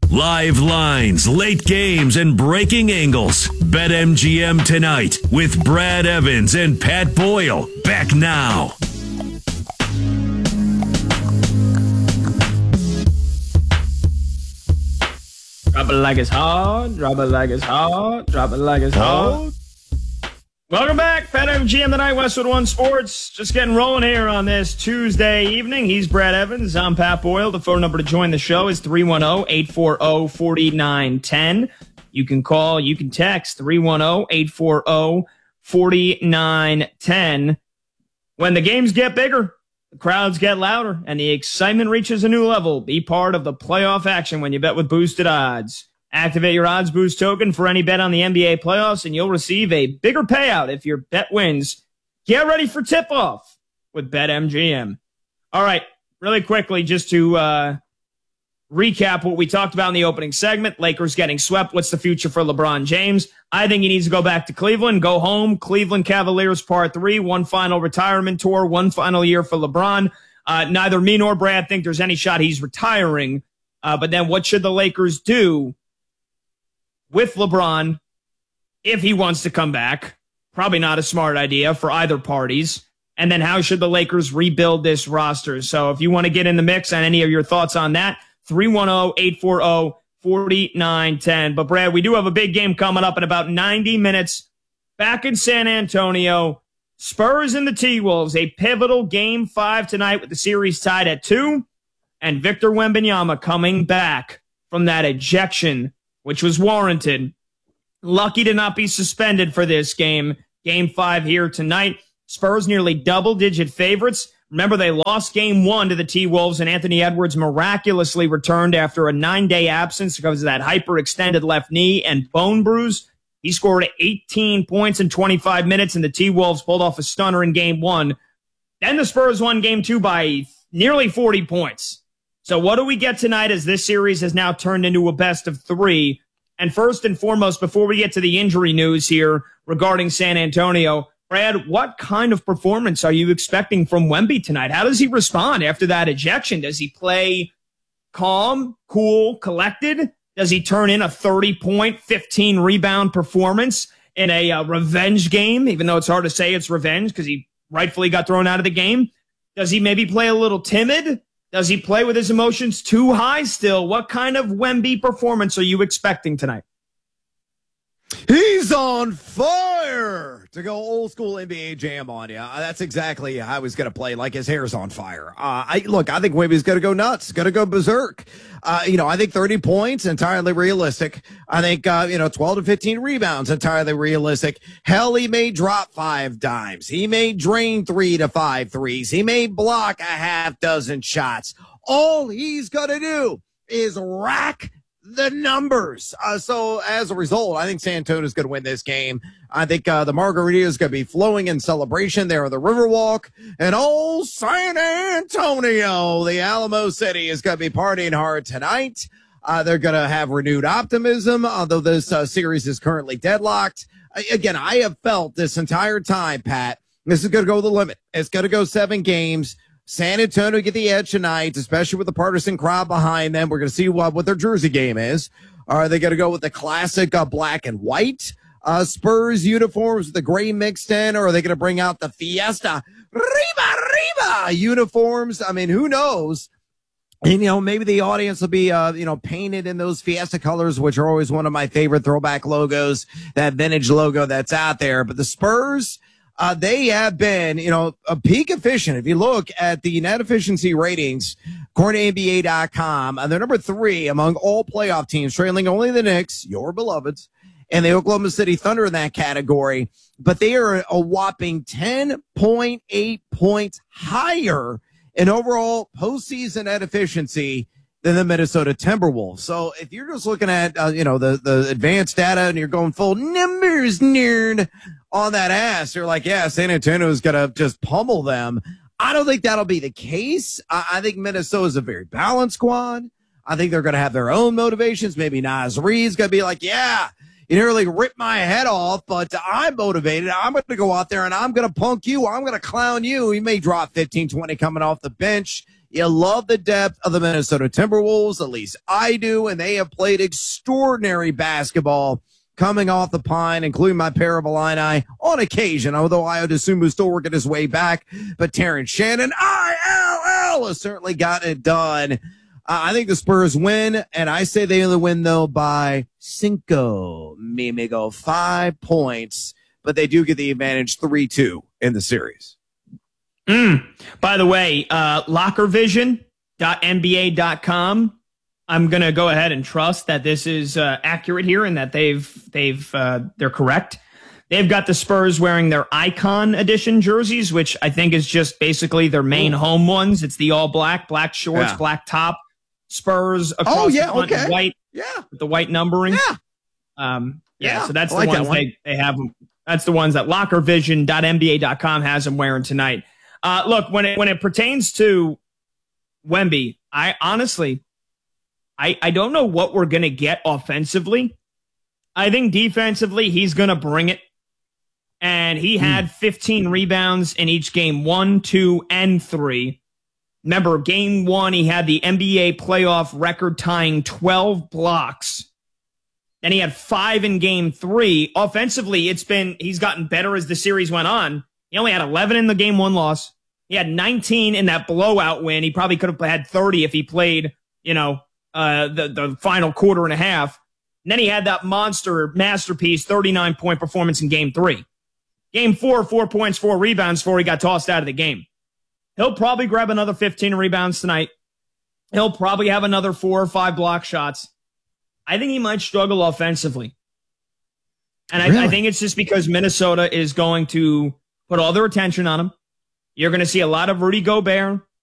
Live lines, late games, and breaking angles. BetMGM tonight with Brad Evans and Pat Boyle. Back now. Drop it like it's hard. Drop it like it's hard. Drop it like it's hard. Welcome back. BetMGM tonight, Westwood One Sports. Just getting rolling here on this Tuesday evening. He's Brad Evans. I'm Pat Boyle. The phone number to join the show is 310-840-4910. You can call, you can text 310-840-4910. When the games get bigger, the crowds get louder, and the excitement reaches a new level. Be part of the playoff action when you bet with boosted odds. Activate your odds boost token for any bet on the NBA playoffs, and you'll receive a bigger payout if your bet wins. Get ready for tip-off with BetMGM. All right, really quickly, just to recap what we talked about in the opening segment. Lakers getting swept. What's the future for LeBron James? I think he needs to go back to Cleveland, go home. Cleveland Cavaliers Part 3, one final retirement tour, one final year for LeBron. Neither me nor Brad think there's any shot he's retiring. But then what should the Lakers do with LeBron if he wants to come back? Probably not a smart idea for either parties. And then how should the Lakers rebuild this roster? So if you want to get in the mix on any of your thoughts on that, 310-840-4910. But Brad, we do have a big game coming up in about 90 minutes back in San Antonio. Spurs and the T-Wolves, a pivotal Game 5 tonight with the series tied at 2. And Victor Wembanyama coming back from that ejection, which was warranted. Lucky to not be suspended for this game. Game 5 here tonight. Spurs nearly double-digit favorites. Remember, they lost Game 1 to the T-Wolves, and Anthony Edwards miraculously returned after a 9-day absence because of that hyperextended left knee and bone bruise. He scored 18 points in 25 minutes, and the T-Wolves pulled off a stunner in Game 1. Then the Spurs won Game 2 by nearly 40 points. So what do we get tonight as this series has now turned into a best of 3? And first and foremost, before we get to the injury news here regarding San Antonio, Brad, what kind of performance are you expecting from Wemby tonight? How does he respond after that ejection? Does he play calm, cool, collected? Does he turn in a 30-point, 15-rebound performance in a revenge game, even though it's hard to say it's revenge because he rightfully got thrown out of the game? Does he maybe play a little timid? Does he play with his emotions too high still? What kind of Wemby performance are you expecting tonight? He's on fire! To go old school NBA jam on you. That's exactly how he's going to play, like his hair's on fire. I think Wemby's going to go nuts, going to go berserk. I think 30 points, entirely realistic. I think, 12 to 15 rebounds, entirely realistic. Hell, he may drop 5 dimes. He may drain 3 to 5 threes. He may block a half dozen shots. All he's going to do is rack the numbers. So as a result, I think San Antonio's going to win this game. I think the margarita is going to be flowing in celebration there on the Riverwalk. And old San Antonio, the Alamo City, is going to be partying hard tonight. They're going to have renewed optimism, although this series is currently deadlocked. Again, I have felt this entire time, Pat, this is going to go the limit. It's going to go 7 games. San Antonio get the edge tonight, especially with the partisan crowd behind them. We're going to see what their jersey game is. Are they going to go with the classic black and white Spurs uniforms with the gray mixed in, or are they going to bring out the Fiesta Riba uniforms? I mean, who knows? And, maybe the audience will be, painted in those Fiesta colors, which are always one of my favorite throwback logos, that vintage logo that's out there. But the Spurs, they have been, a peak efficient. If you look at the net efficiency ratings, according to NBA.com, they're number 3 among all playoff teams, trailing only the Knicks, your beloveds, and the Oklahoma City Thunder in that category. But they are a whopping 10.8 points higher in overall postseason net efficiency than the Minnesota Timberwolves. So if you're just looking at, the advanced data and you're going full numbers nerd on that ass, you're like, yeah, San Antonio's going to just pummel them. I don't think that'll be the case. I think Minnesota's a very balanced squad. I think they're going to have their own motivations. Maybe Naz Reid's going to be like, yeah, you nearly ripped my head off, but I'm motivated. I'm going to go out there and I'm going to punk you. I'm going to clown you. He may drop 15, 20 coming off the bench. You love the depth of the Minnesota Timberwolves, at least I do, and they have played extraordinary basketball coming off the pine, including my pair of Illini on occasion, although Ayo Dosunmu still working his way back. But Terrence Shannon, ILL, has certainly gotten it done. I think the Spurs win, and I say they only win, though, by 5 points, but they do get the advantage 3-2 in the series. By the way, lockervision.nba.com. I'm going to go ahead and trust that this is accurate here and that they're correct. They've got the Spurs wearing their Icon Edition jerseys, which I think is just basically their main home ones. It's the all black shorts, black top, Spurs across the front in white, with the white numbering. So that's the ones they have. That's the ones that lockervision.nba.com has them wearing tonight. Look, when it pertains to Wemby, I honestly don't know what we're going to get offensively. I think defensively, he's going to bring it. And he had 15 rebounds in each game, 1, 2, and 3. Remember, game 1, he had the NBA playoff record-tying 12 blocks. Then he had 5 in game 3. Offensively, he's gotten better as the series went on. He only had 11 in the game 1 loss. He had 19 in that blowout win. He probably could have had 30 if he played, the final quarter and a half. And then he had that masterpiece 39-point performance in game 3. Game 4, 4 points, 4 rebounds before he got tossed out of the game. He'll probably grab another 15 rebounds tonight. He'll probably have another 4 or 5 block shots. I think he might struggle offensively. And I think it's just because Minnesota is going to put all their attention on him. You're going to see a lot of Rudy Gobert,